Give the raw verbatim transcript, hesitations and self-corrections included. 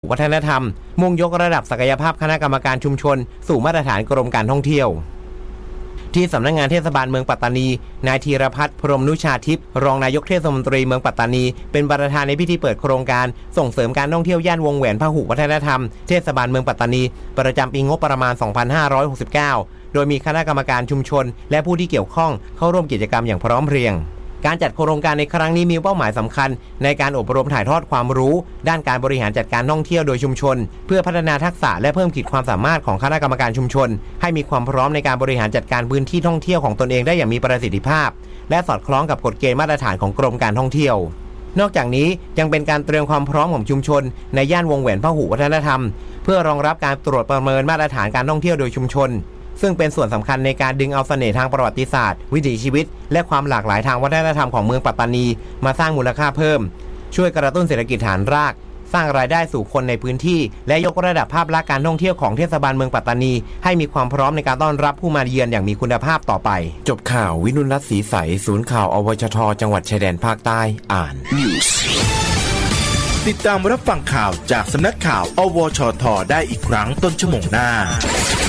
วัฒนธรรมมุ่งยกระดับศักยภาพคณะกรรมการชุมชนสู่มาตรฐานกรมการท่องเที่ยวที่สำนักงานเทศบาลเมืองปัตตานีนายธีรพัฒน์พรหมนุชาทิพย์รองนายกเทศมนตรีเมืองปัตตานีเป็นประธานในพิธีเปิดโครงการส่งเสริมการท่องเที่ยวย่านวงแหวนพหุวัฒนธรรมเทศบาลเมืองปัตตานีประจำปีงบประมาณสองพันห้าร้อยหกสิบเก้าโดยมีคณะกรรมการชุมชนและผู้ที่เกี่ยวข้องเข้าร่วมกิจกรรมอย่างพร้อมเพรียงการจัดโครงการในครั้งนี้มีเป้าหมายสำคัญในการอบรมถ่ายทอดความรู้ด้านการบริหารจัดการท่องเที่ยวโดยชุมชนเพื่อพัฒนาทักษะและเพิ่มขีดความสามารถของคณะกรรมการชุมชนให้มีความพร้อมในการบริหารจัดการพื้นที่ท่องเที่ยวของตนเองได้อย่างมีประสิทธิภาพและสอดคล้องกับกฎเกณฑ์มาตรฐานของกรมการท่องเที่ยวนอกจากนี้ยังเป็นการเตรียมความพร้อมของชุมชนในย่านวงแหวนพหุวัฒนธรรมเพื่อรองรับการตรวจประเมินมาตรฐานการท่องเที่ยวโดยชุมชนซึ่งเป็นส่วนสำคัญในการดึงเอาเสน่ห์ทางประวัติศาสตร์วิถีชีวิตและความหลากหลายทางวัฒนธรรมของเมืองปัตตานีมาสร้างมูลค่าเพิ่มช่วยกระตุ้นเศรษฐกิจฐานรากสร้างรายได้สู่คนในพื้นที่และยกระดับภาพลักษณ์การท่องเที่ยวของเทศบาลเมืองปัตตานีให้มีความพร้อมในการต้อนรับผู้มาเยือนอย่างมีคุณภาพต่อไปจบข่าววินุรัตน์ศรีใสศูนย์ข่าวอวชทจังหวัดชายแดนภาคใต้อ่าน News ติดตามรับฟังข่าวจากสำนักข่าวอวชทได้อีกครั้งต้นชั่วโมงหน้า